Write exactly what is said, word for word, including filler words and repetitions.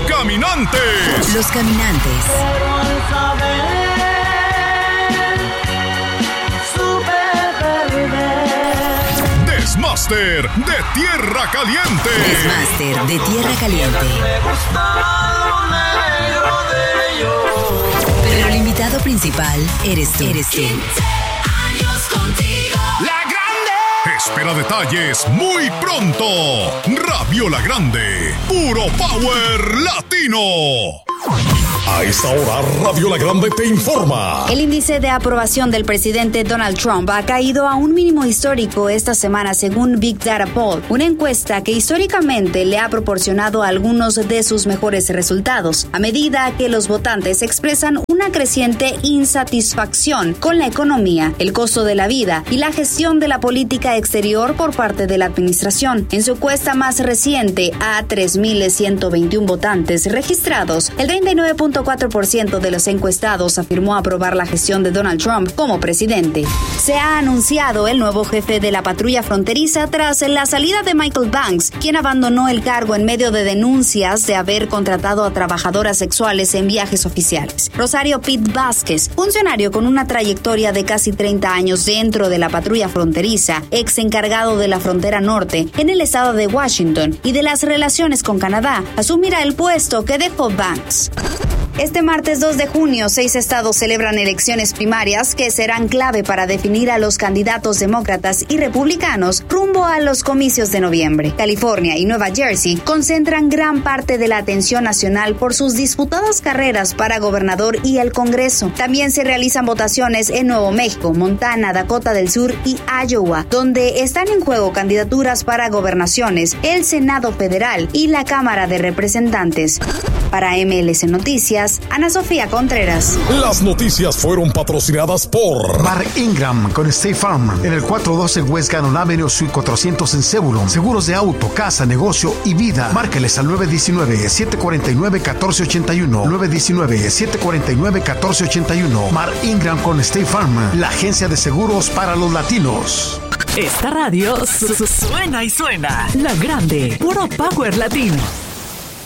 Caminantes. Los Caminantes. Desmaster de Tierra Caliente. Desmaster de Tierra Caliente. Pero el invitado principal eres tú. Eres tú. La Grande. Espera detalles muy pronto. Radio La Grande. Puro Power Latino. A esta hora, Radio La Grande te informa. El índice de aprobación del presidente Donald Trump ha caído a un mínimo histórico esta semana según Big Data Poll, una encuesta que históricamente le ha proporcionado algunos de sus mejores resultados, a medida que los votantes expresan una creciente insatisfacción con la economía, el costo de la vida y la gestión de la política exterior por parte de la administración. En su encuesta más reciente a tres mil ciento veintiuno votantes registrados, el treinta y nueve punto cuatro por ciento de los encuestados afirmó aprobar la gestión de Donald Trump como presidente. Se ha anunciado el nuevo jefe de la patrulla fronteriza tras la salida de Michael Banks, quien abandonó el cargo en medio de denuncias de haber contratado a trabajadoras sexuales en viajes oficiales. Rosario Pitt Vázquez, funcionario con una trayectoria de casi treinta años dentro de la patrulla fronteriza, ex encargado de la frontera norte en el estado de Washington y de las relaciones con Canadá, asumirá el puesto que dejó Banks. Este martes dos de junio, seis estados celebran elecciones primarias que serán clave para definir a los candidatos demócratas y republicanos rumbo a los comicios de noviembre. California y Nueva Jersey concentran gran parte de la atención nacional por sus disputadas carreras para gobernador y el Congreso. También se realizan votaciones en Nuevo México, Montana, Dakota del Sur y Iowa, donde están en juego candidaturas para gobernaciones, el Senado Federal y la Cámara de Representantes. Para M L C Noticias, Ana Sofía Contreras. Las noticias fueron patrocinadas por Mar Ingram con State Farm en el cuatrocientos doce West Gannon Avenue, Suite cuatrocientos en Zebulon. Seguros de auto, casa, negocio y vida. Márqueles al nueve uno nueve, siete cuatro nueve, uno cuatro ocho uno. nueve uno nueve, siete cuatro nueve, uno cuatro ocho uno. Mar Ingram con State Farm, la agencia de seguros para los latinos. Esta radio su- su- suena y suena. La Grande, puro Power Latino.